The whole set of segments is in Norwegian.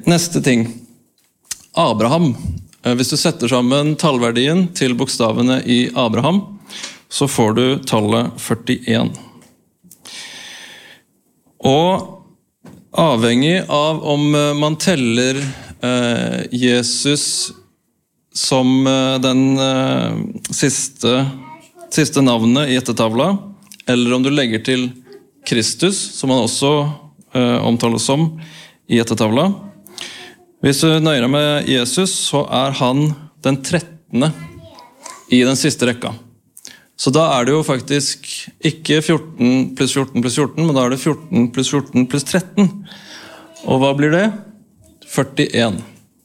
Neste ting. Abraham. Hvis du setter sammen tallverdien til bokstavene i Abraham, så får du tallet 41. Og avhengig av om man teller Jesus som den siste navnet i ettertavla, eller om du legger til Kristus, som han også omtales som i ettertavla. Hvis du nøyer deg med Jesus, så er han den 13. i den siste rekka. Så da er det jo faktisk ikke 14 pluss 14 pluss 14, men da er det 14 pluss 14 pluss 13. Og hva blir det? 41.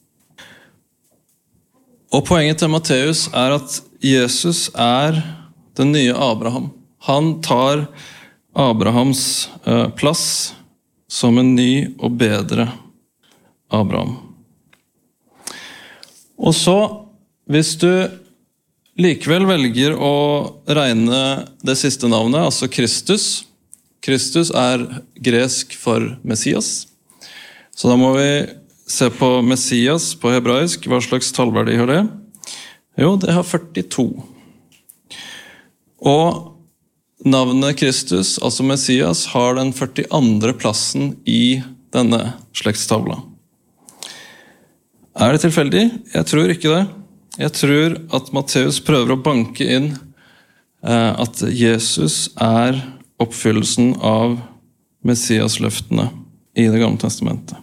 Og poenget til Matteus er at Jesus er den nye Abraham. Han tar Abrahams plass som en ny og bedre Abraham. Og så, hvis du likevel velger å regne det siste navnet, altså Kristus. Kristus er gresk for Messias. Så da må vi se på Messias på hebraisk. Hva slags tallverdi har det? Jo, det har 42. Og navnet Kristus, altså Messias, har den 42. plassen i denne slektstavla. Er det tilfeldig? Jeg tror ikke det. Jeg tror at Matteus prøver å banke inn at Jesus er oppfyllelsen av Messias-løftene i det gamle testamentet.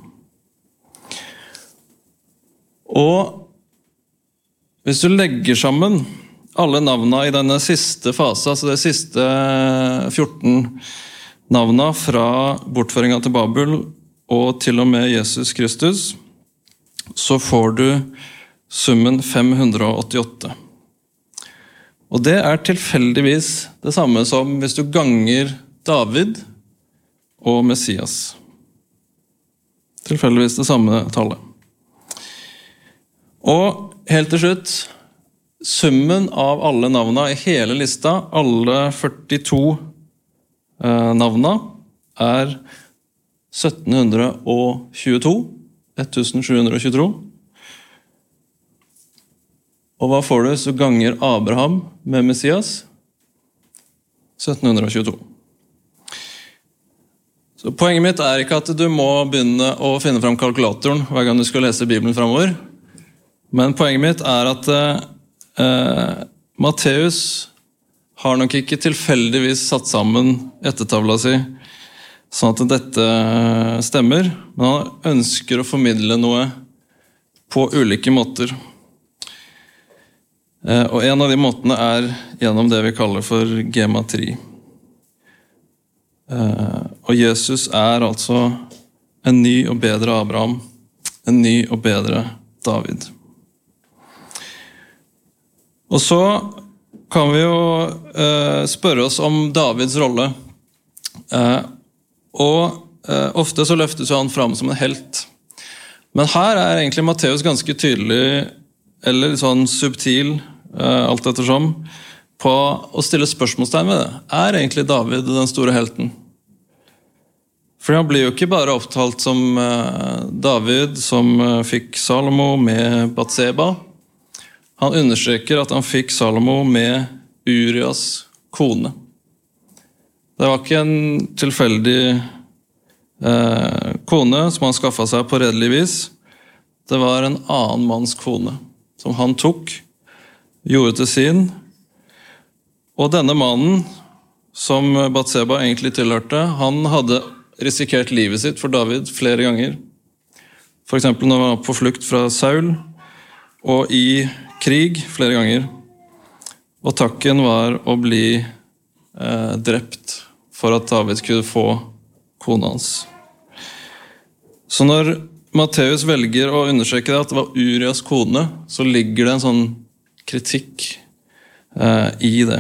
Og hvis du legger sammen alle navnene i denne siste fase, altså de siste 14 navnene fra bortføringen til Babel og til og med Jesus Kristus, så får du summen 588. Og det er tilfeldigvis det samme som hvis du ganger David og Messias. Tilfeldigvis det samme tallet. Og helt til slutt, summen av alle navnene i hele lista, alle 42 navnene, er 1722. 1722. Og hva får du hvis du ganger Abraham med Messias? 1722. Så poenget mitt er ikke at du må begynne å finne fram kalkulatoren hver gang du skal lese Bibelen fremover. Men poenget mitt er at Matteus har nok ikke tilfeldigvis satt sammen ettertavla si sånn at dette stemmer, men han ønsker å formidle noe på ulike måter. Og en av de måtene er gjennom det vi kaller for gematri. Og Jesus er altså en ny og bedre Abraham, en ny og bedre David. Og så kan vi jo spørre oss om Davids rolle. Og ofte så løftes han fram som en helt. Men her er egentlig Matteus ganske tydelig, eller sånn subtil, alt ettersom, på å stille spørsmålstegn ved det. Er egentlig David den store helten? For han blir jo ikke bare opptalt som David, som fikk Salomo med Batseba. Han understreker at han fikk Salomo med Urias kone. Det var ikke en tilfeldig kone som han skaffet seg på redelig vis. Det var en annen manns kone som han tok, gjorde til sin. Og denne mannen, som Batseba egentlig tilhørte, han hadde risikert livet sitt for David flere ganger. For eksempel når han var på flukt fra Saul, og i krig flere ganger. Og takken var å bli drept for at David kunne få kona hans. Så når Matteus velger å understreke at det var Urias kone, så ligger det en sånn kritikk i det.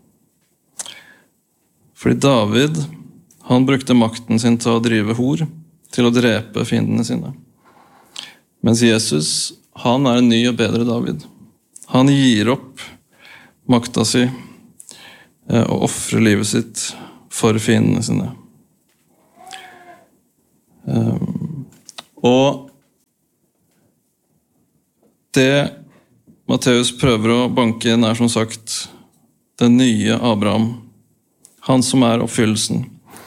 Fordi David, han brukte makten sin til å drive hor, til å drepe fiendene sine. Mens Jesus, han er en ny og bedre David. Han gir opp makta si og offrer livet sitt for fiendene sine. Og det Matteus prøver å banke inn som sagt den nye Abraham, han som oppfyllelsen.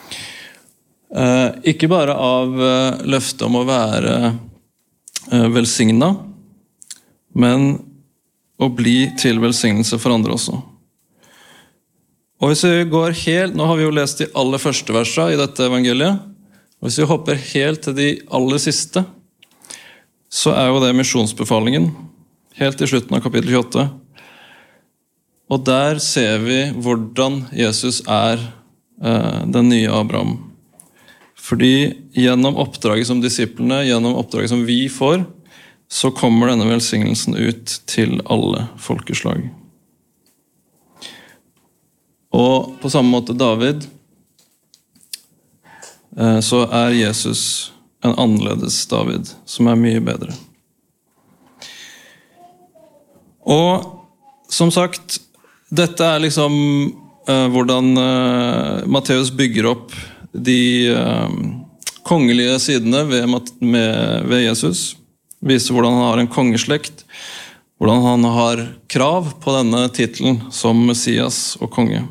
Ikke bare av løftet om å være velsignet, men å bli til velsignelse for andre også. Og hvis vi går helt, nå har vi jo lest de aller første versene i dette evangeliet, og hvis vi hopper helt til de aller siste, så jo det misjonsbefalingen, helt i slutten av kapittel 28. Og der ser vi hvordan Jesus den nye Abraham. Fordi gjennom oppdraget som disiplene, gjennom oppdraget som vi får, så kommer denne velsignelsen ut til alle folkeslag. Og på samme måte David, så Jesus en annerledes David, som mye bedre. Og som sagt, dette liksom hvordan Matteus bygger opp de kongelige sidene ved Jesus, viser hvordan han har en kongeslekt, hvordan han har krav på denne titelen som Messias og konge.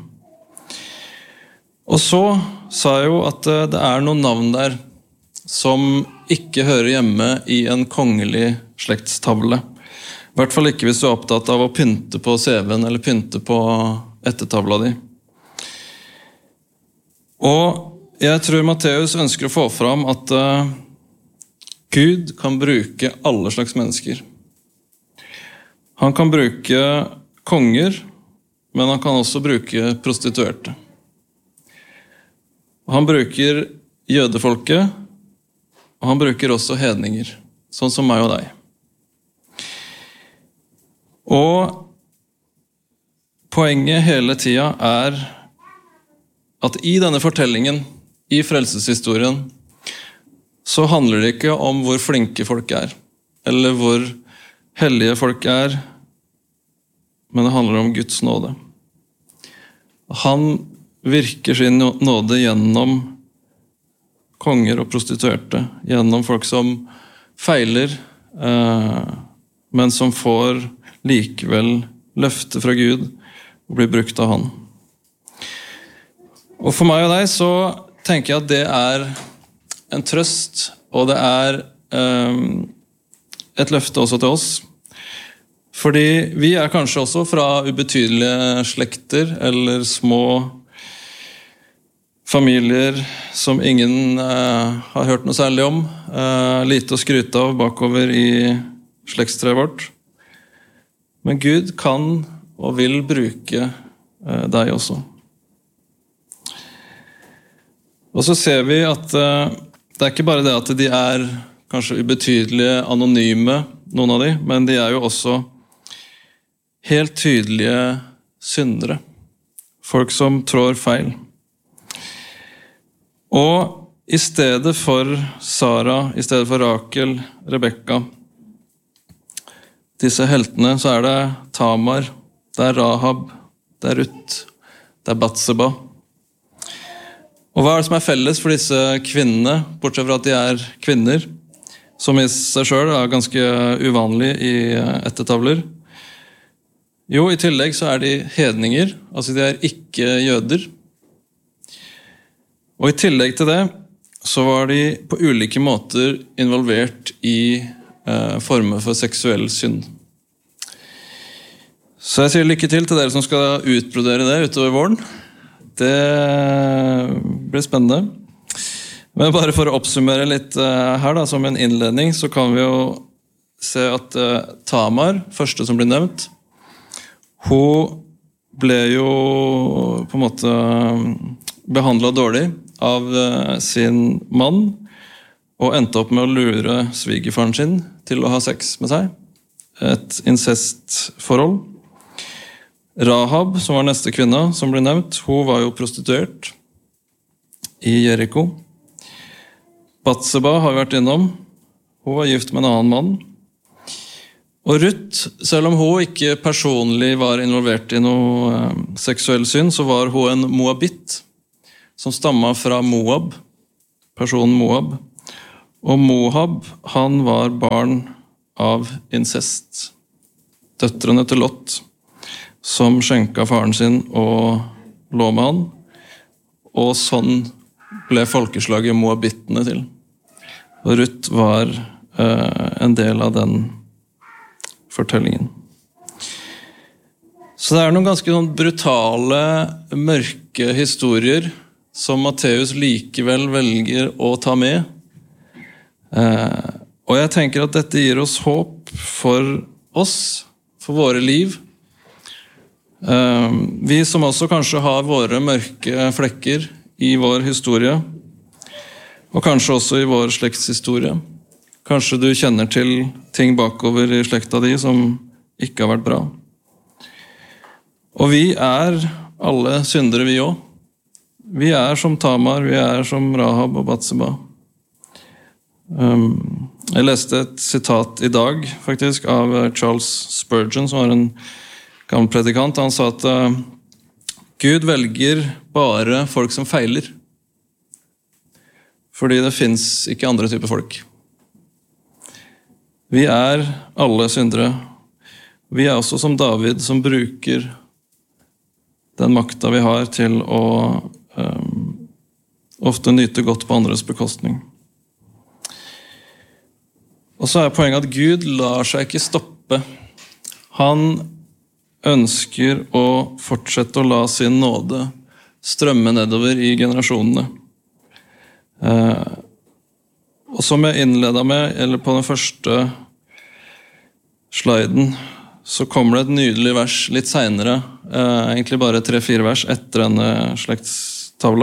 Og så sa jeg jo at det noen navn der som ikke hører hjemme i en kongelig slektstavle. I hvert fall ikke hvis du opptatt av å pynte på CV-en eller pynte på ettertavla di. Og jeg tror Matteus ønsker å få fram at Gud kan bruke alle slags mennesker. Han kan bruke konger, men han kan også bruke prostituerte. Han bruker jødefolket, og han bruker også hedninger, sånn som meg og deg. Og poenget hele tiden at i denne fortellingen, i frelseshistorien, så handler det ikke om hvor flinke folk eller hvor hellige folk men det handler om Guds nåde. Han virker sin nåde gjennom konger og prostituerte, gjennom folk som feiler, men som får likevel løfte fra Gud og blir brukt av han. Og for meg og deg så tenker jeg at det en trøst, og det et løfte også til oss. Fordi vi kanskje også fra ubetydelige slekter eller små familier som ingen har hørt noe særlig om, lite å skryte av bakover i slektstreet vårt. Men Gud kan og vil bruke deg også. Og så ser vi at det ikke bare det at de kanskje ubetydelige, anonyme, noen av de, men de jo også helt tydelige syndere. Folk som trår feil. Og i stedet for Sara, i stedet for Rakel, Rebekka, disse heltene, så det Tamar, det Rahab, det Ruth, det Batseba. Og hva det som felles for disse kvinnene, bortsett fra at de kvinner, som i seg selv ganske uvanlig i ettertavler? Jo, i tillegg så de hedninger, altså de ikke jøder. Og i tillegg til det, så var de på ulike måter involvert i former for seksuell synd. Så jeg sier lykke til dere som skal utbrodere det utover våren. Det blir spennende. Men bare for å oppsummere litt her da, som en innledning, så kan vi jo se at Tamar, første som ble nevnt, hun ble jo på en måte behandlet dårlig av sin mann, og endte opp med å lure svigerfaren sin til å ha sex med seg. Et incestforhold. Rahab, som var neste kvinne som ble nevnt, hun var jo prostituert i Jericho. Batseba har vi vært innom. Hun var gift med en annen mann. Og Ruth, selv om hun ikke personlig var involvert i noe seksuell synd, så var hun en moabitt, som stammet fra Moab, personen Moab. Og Moab, han var barn av incest. døtrene til Lot, som skjenka faren sin og lå med han, og sånn ble folkeslaget moabittene til. Og Ruth var en del av den fortellingen. Så det er noen ganske sånn brutale, mørke historier som Matteus likevel velger å ta med. Og jeg tenker at dette gir oss håp for oss, for våre liv. Vi som også kanskje har våre mørke flekker i vår historie, og kanskje også i vår slektshistorie. Kanskje du kjenner til ting bakover i slekta di som ikke har vært bra. Og vi er alle syndere, vi også. Vi er som Tamar, vi er som Rahab og Batseba. Jeg leste et sitat i dag, faktisk, av Charles Spurgeon, som var en gammel predikant. Han sa at Gud velger bare folk som feiler, fordi det finnes ikke andre typer folk. Vi er alle syndere. Vi er også som David, som bruker den makta vi har til å ofte nyte godt på andres bekostning. Og så er poenget at Gud lar seg ikke stoppe. Han ønsker å fortsette å la sin nåde strømme nedover i generasjonene. Og som jeg innledet med, eller på den første sliden, så kommer det et nydelig vers litt senere, egentlig bare 3-4 vers etter denne slektstavla.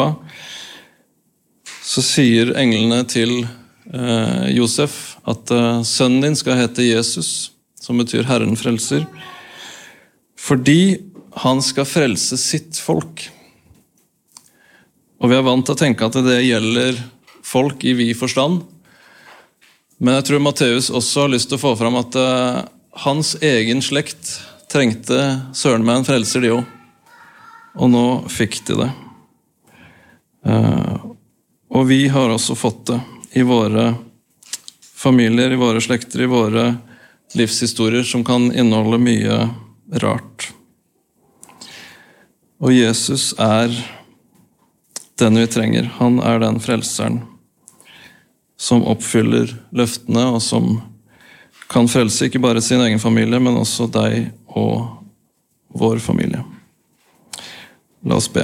Så sier englene til Josef at sønnen din skal hete Jesus, som betyr Herren frelser, fordi han skal frelse sitt folk. Og vi er vant til å tenke at det gjelder folk i vid forstand, men jeg tror Matteus også har lyst til å få fram at hans egen slekt trengte søren meg en frelser de også. Og nå fikk de det. Og vi har også fått det i våre familier, i våre slekter, i våre livshistorier som kan inneholde mye rart. Og Jesus er den vi trenger. Han er den frelseren som oppfyller løftene og som kan frelse ikke bare sin egen familie, men også deg og vår familie. La oss be.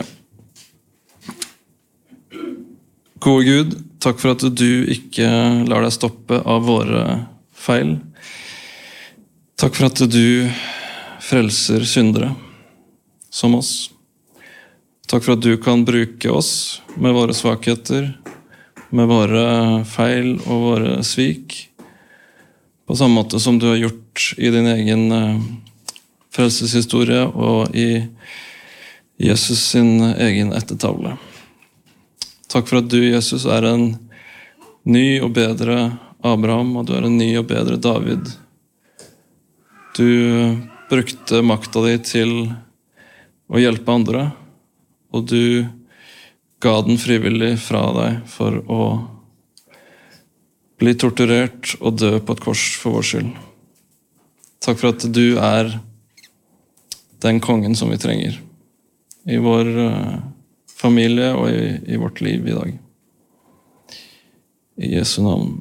Gode Gud, takk for at du ikke lar deg stoppe av våre feil. Takk for at du frelser syndere som oss. Takk for at du kan bruke oss med våre svakheter, med våre feil og våre svik, på samme måte som du har gjort i din egen frelseshistorie og i Jesus sin egen ettertavle. Takk for at du, Jesus, er en ny og bedre Abraham, og du er en ny og bedre David. Du brukte makta di til å hjelpe andre, og du ga den frivillig fra deg for å bli torturert og dø på et kors for vår skyld. Takk for at du er den kongen som vi trenger i vår familie og i vårt liv i dag. I Jesu navn.